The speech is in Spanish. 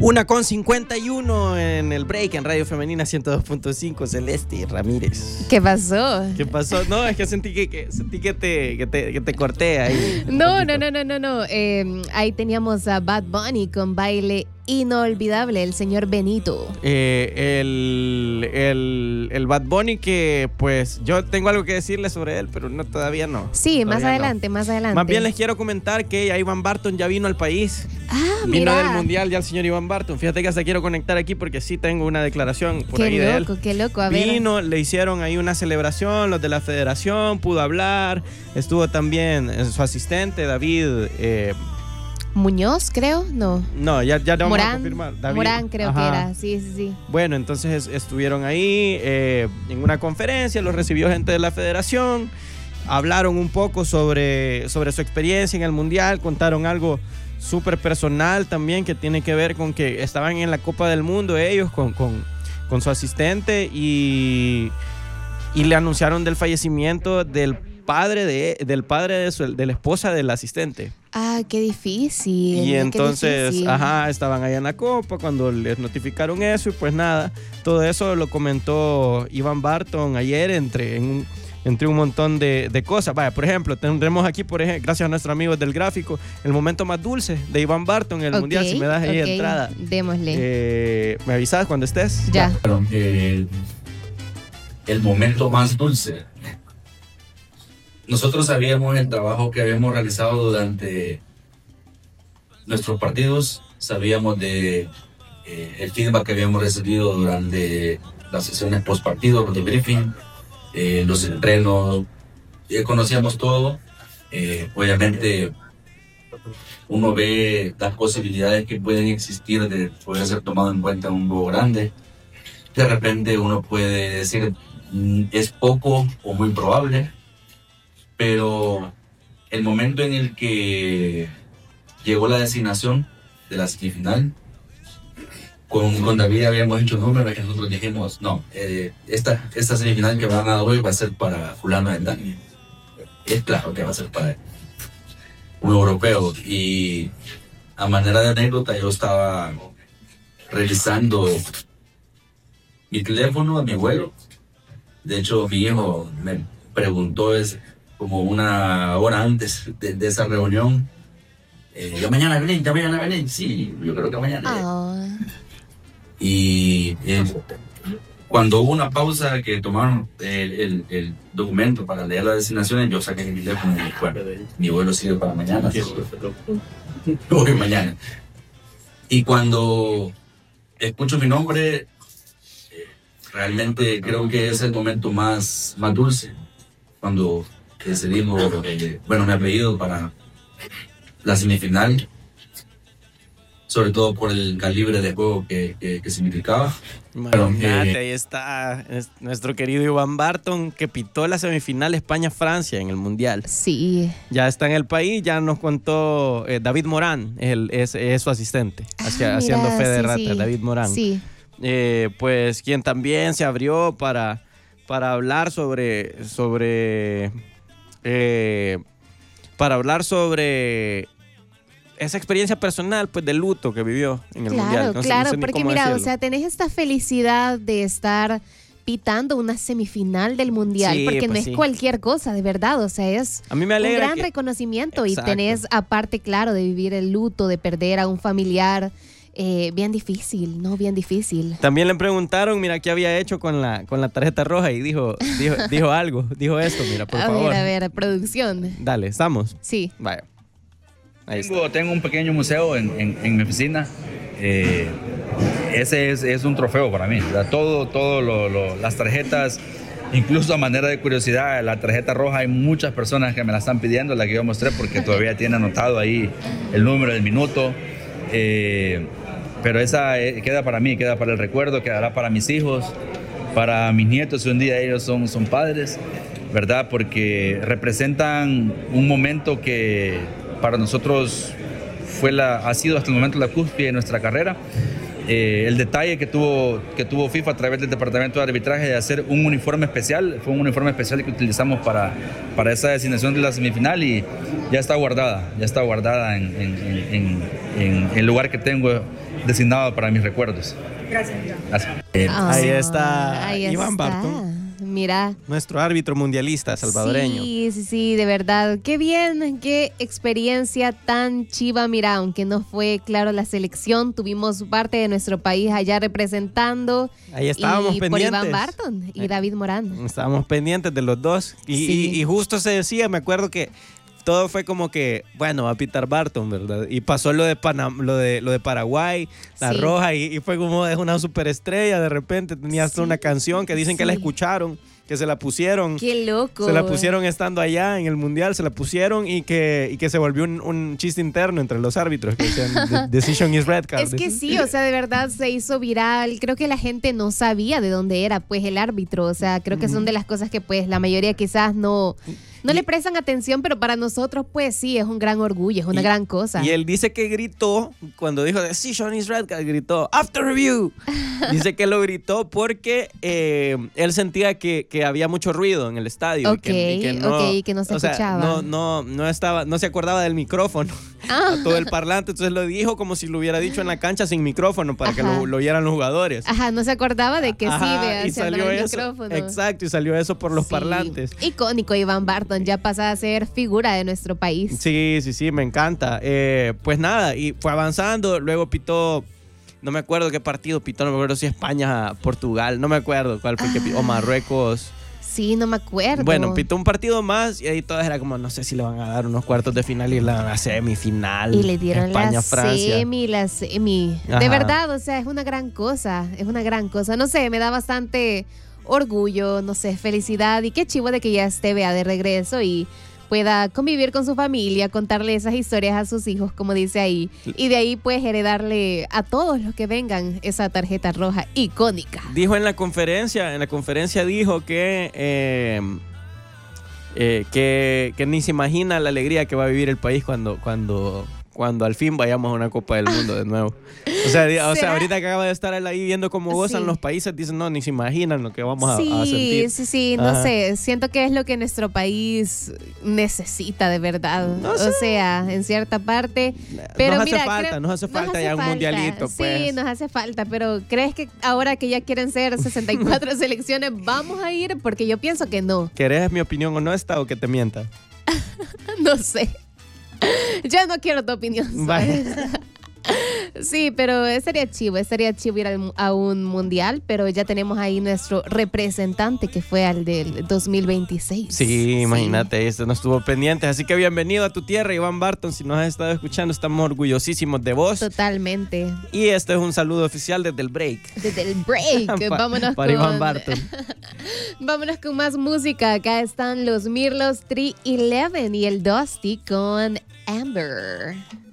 1:51 en el break en Radio Femenina 102.5. Celeste Ramírez. ¿Qué pasó? ¿Qué pasó? No, es que sentí que te corté ahí. No. Ahí teníamos a Bad Bunny con Baile Inolvidable, el señor Benito. El Bad Bunny que, pues, yo tengo algo que decirle sobre él, pero no, todavía no. Sí, más adelante. Más bien les quiero comentar que ya Iván Barton ya vino al país. Mira. Vino del Mundial ya el señor Iván Barton. Fíjate que hasta quiero conectar aquí porque sí tengo una declaración por ahí de él. Qué loco, a ver. Vino, le hicieron ahí una celebración, los de la federación, pudo hablar. Estuvo también su asistente, David... Muñoz, creo, no. No, ya no vamos a Morán, confirmar. David. Morán creo que era, sí. Bueno, entonces estuvieron ahí en una conferencia, los recibió gente de la federación, hablaron un poco sobre su experiencia en el Mundial, contaron algo súper personal también que tiene que ver con que estaban en la Copa del Mundo ellos con su asistente y le anunciaron del fallecimiento del padre de la esposa del asistente. Qué difícil. Y entonces, estaban allá en la Copa cuando les notificaron eso y pues nada, todo eso lo comentó Iván Barton ayer entre un montón de cosas. Vaya, por ejemplo, tendremos aquí, gracias a nuestros amigos del gráfico, el momento más dulce de Iván Barton en el Mundial. Si me das ahí entrada. Démosle. ¿Me avisas cuando estés? Ya. El momento más dulce. Nosotros sabíamos el trabajo que habíamos realizado durante nuestros partidos, sabíamos de el feedback que habíamos recibido durante las sesiones post partido, los debriefing, los entrenos, conocíamos todo. Obviamente uno ve las posibilidades que pueden existir de poder ser tomado en cuenta en un juego grande. De repente uno puede decir es poco o muy probable. Pero el momento en el que llegó la designación de la semifinal, con David habíamos hecho números que nosotros dijimos, no, esta semifinal que van a dar hoy va a ser para fulano de Dani. Es claro que va a ser para un europeo. Y a manera de anécdota, yo estaba revisando mi teléfono a mi abuelo. De hecho, mi hijo me preguntó como una hora antes de esa reunión. ¿Ya mañana venís? Sí, yo creo que mañana. Y cuando hubo una pausa que tomaron el documento para leer las designaciones, yo saqué mi teléfono y dije, bueno, mi vuelo sigue para mañana. Voy mañana. Y cuando escucho mi nombre, realmente creo que es el momento más dulce. Cuando decidimos, mi apellido para la semifinal, sobre todo por el calibre de juego que significaba. Imagínate, ahí está nuestro querido Iván Barton, que pitó la semifinal España-Francia en el Mundial. Sí. Ya está en el país, ya nos contó David Morán, es su asistente, haciendo fe de rata, sí. David Morán. Sí. Pues quien también se abrió para hablar sobre esa experiencia personal, pues, de luto que vivió en el Mundial. Claro, porque mira, decirlo. O sea, tenés esta felicidad de estar pitando una semifinal del Mundial, sí, porque pues no es cualquier cosa, de verdad, o sea, es a mí me alegra un gran reconocimiento. Exacto. Y tenés, aparte, claro, de vivir el luto, de perder a un familiar. Bien difícil. También le preguntaron, mira, qué había hecho con la tarjeta roja y dijo algo, dijo esto, mira, por favor. A ver, producción. Dale, ¿estamos? Sí. Vaya. Tengo un pequeño museo en mi oficina. Ese es un trofeo para mí. Las tarjetas, incluso a manera de curiosidad, la tarjeta roja, hay muchas personas que me la están pidiendo, la que yo mostré, porque todavía tiene anotado ahí el número del minuto. Pero esa queda para mí, queda para el recuerdo, quedará para mis hijos, para mis nietos, si un día ellos son padres, ¿verdad? Porque representan un momento que para nosotros ha sido hasta el momento la cúspide de nuestra carrera. El detalle que tuvo FIFA a través del departamento de arbitraje de hacer un uniforme especial, fue un uniforme especial que utilizamos para esa designación de la semifinal, y ya está guardada en el lugar que tengo designado para mis recuerdos. Gracias. Ahí está Iván Barton. Mira. Nuestro árbitro mundialista salvadoreño. Sí, de verdad. Qué bien, qué experiencia tan chiva. Mira, aunque no fue, claro, la selección, tuvimos parte de nuestro país allá representando. Ahí estábamos pendientes. Por Iván Barton y David Morán. Estábamos pendientes de los dos. Y justo se decía, me acuerdo que todo fue como que, bueno, va a pitar Barton, ¿verdad? Y pasó lo de Paraguay, la roja, y fue como es una superestrella. De repente tenía hasta una canción que dicen que la escucharon, que se la pusieron. ¡Qué loco! Se la pusieron estando allá en el Mundial, se la pusieron y que se volvió un chiste interno entre los árbitros, que decían, decision is red card. Es que sí, o sea, de verdad se hizo viral. Creo que la gente no sabía de dónde era, pues, el árbitro. O sea, creo que son de las cosas que, pues, la mayoría quizás no le prestan atención, pero para nosotros, pues sí, es un gran orgullo, es una gran cosa. Y él dice que gritó, cuando dijo Decision is red card, gritó After Review. Dice que lo gritó porque él sentía que había mucho ruido en el estadio. Que no se escuchaba. No se acordaba del micrófono. A todo el parlante, entonces lo dijo como si lo hubiera dicho en la cancha sin micrófono para que lo oyeran los jugadores. No se acordaba de que y salió eso. Micrófono. Exacto, y salió eso por los parlantes. Icónico Iván Barton, ya pasa a ser figura de nuestro país. Sí, me encanta. Pues nada, y fue avanzando, luego pitó, no me acuerdo qué partido pitó, no me acuerdo si España, Portugal, no me acuerdo cuál fue el que pitó, o Marruecos. Sí, no me acuerdo. Bueno, pitó un partido más y ahí todas era como, no sé si le van a dar unos cuartos de final y la semifinal. Y le dieron España, la Francia. semi. De verdad, o sea, es una gran cosa. No sé, me da bastante orgullo, no sé, felicidad. Y qué chivo de que ya esté Bea de regreso y pueda convivir con su familia, contarle esas historias a sus hijos, como dice ahí. Y de ahí, pues, heredarle a todos los que vengan esa tarjeta roja icónica. Dijo en la conferencia dijo que ni se imagina la alegría que va a vivir el país cuando al fin vayamos a una Copa del Mundo de nuevo. O sea, ahorita que acaba de estar él ahí viendo cómo gozan los países, dicen, no, ni se imaginan lo que vamos a sentir. Sí, no sé, siento que es lo que nuestro país necesita de verdad. No sé. O sea, en cierta parte. Pero nos hace falta ya un mundialito, pues. Sí, nos hace falta, pero ¿crees que ahora que ya quieren ser 64 selecciones, vamos a ir? Porque yo pienso que no. ¿Querés mi opinión honesta o que te mienta? No sé. Ya no quiero tu opinión. Sí, pero estaría chivo ir a un mundial, pero ya tenemos ahí nuestro representante que fue al del 2026. Sí, imagínate, no estuvo pendiente, así que bienvenido a tu tierra, Iván Barton. Si nos has estado escuchando, estamos orgullosísimos de vos. Totalmente. Y este es un saludo oficial desde el break. Vámonos para Iván Barton. Vámonos con más música. Acá están los Mirlos 311 y el Dusty con Amber.